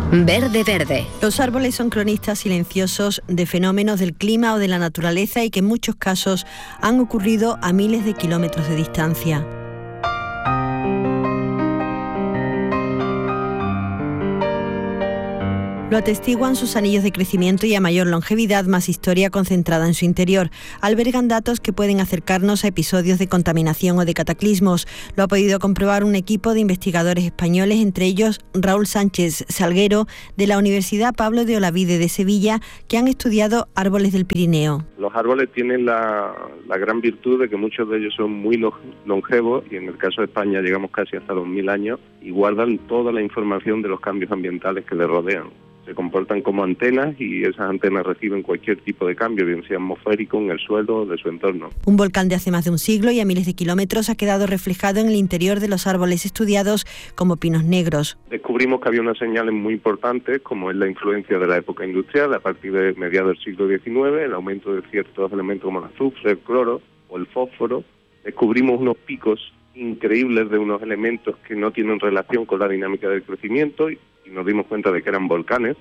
Verde Verde. Los árboles son cronistas silenciosos de fenómenos del clima o de la naturaleza y que en muchos casos han ocurrido a miles de kilómetros de distancia. Lo atestiguan sus anillos de crecimiento y a mayor longevidad, más historia concentrada en su interior. Albergan datos que pueden acercarnos a episodios de contaminación o de cataclismos. Lo ha podido comprobar un equipo de investigadores españoles, entre ellos Raúl Sánchez Salguero, de la Universidad Pablo de Olavide de Sevilla, que han estudiado árboles del Pirineo. Los árboles tienen la gran virtud de que muchos de ellos son muy longevos, y en el caso de España llegamos casi hasta los 1000 años, y guardan toda la información de los cambios ambientales que les rodean. Se comportan como antenas y esas antenas reciben cualquier tipo de cambio, bien sea atmosférico, en el suelo o de su entorno. Un volcán de hace más de un siglo y a miles de kilómetros ha quedado reflejado en el interior de los árboles estudiados como pinos negros. Descubrimos que había unas señales muy importantes, como es la influencia de la época industrial a partir de mediados del siglo XIX, el aumento de ciertos elementos como el azufre, el cloro o el fósforo. Descubrimos unos picos increíbles de unos elementos que no tienen relación con la dinámica del crecimiento y nos dimos cuenta de que eran volcanes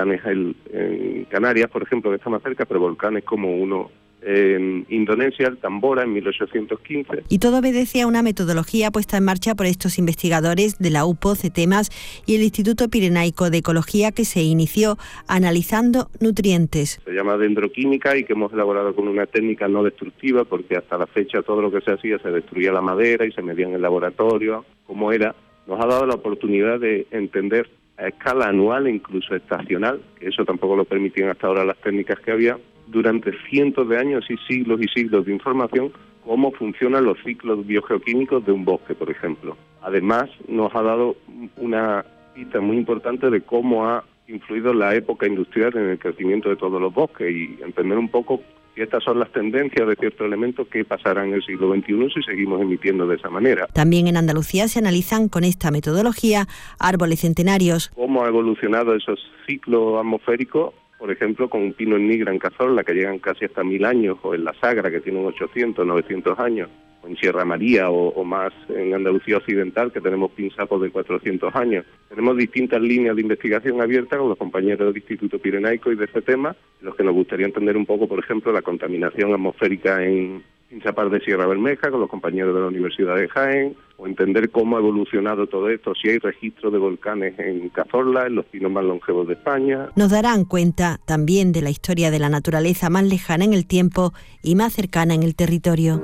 en Canarias, por ejemplo, que está más cerca, pero volcanes como uno en Indonesia, el Tambora, en 1815. Y todo obedece a una metodología puesta en marcha por estos investigadores de la UPO, CETEMAS y el Instituto Pirenaico de Ecología, que se inició analizando nutrientes. Se llama dendroquímica y que hemos elaborado con una técnica no destructiva, porque hasta la fecha todo lo que se hacía se destruía la madera y se medía en el laboratorio, como era. Nos ha dado la oportunidad de entender a escala anual e incluso estacional, que eso tampoco lo permitían hasta ahora las técnicas que había, durante cientos de años y siglos de información, cómo funcionan los ciclos biogeoquímicos de un bosque, por ejemplo. Además, nos ha dado una pista muy importante de cómo ha influido la época industrial en el crecimiento de todos los bosques y entender un poco si estas son las tendencias de ciertos elementos que pasarán en el siglo XXI si seguimos emitiendo de esa manera. También en Andalucía se analizan con esta metodología árboles centenarios. ¿Cómo ha evolucionado esos ciclos atmosféricos? Por ejemplo, con un pino en Nigra en Cazorla, que llegan casi hasta 1000 años, o en la Sagra, que tienen 800, 900 años, o en Sierra María, o más en Andalucía Occidental, que tenemos pinsapos de 400 años. Tenemos distintas líneas de investigación abiertas con los compañeros del Instituto Pirenaico y de este tema, los que nos gustaría entender un poco, por ejemplo, la contaminación atmosférica en Pinsapar de Sierra Bermeja, con los compañeros de la Universidad de Jaén, o entender cómo ha evolucionado todo esto, si hay registro de volcanes en Cazorla, en los pinos más longevos de España. Nos darán cuenta también de la historia de la naturaleza más lejana en el tiempo y más cercana en el territorio.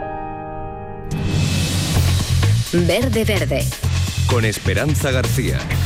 Verde Verde. Con Esperanza García.